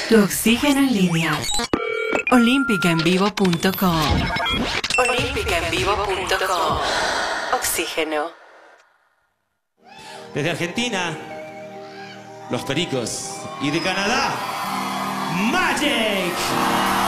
Tu oxígeno en línea. Olímpicaenvivo.com. Olímpicaenvivo.com. Oxígeno. Desde Argentina, los Pericos. Y de Canadá, Magic.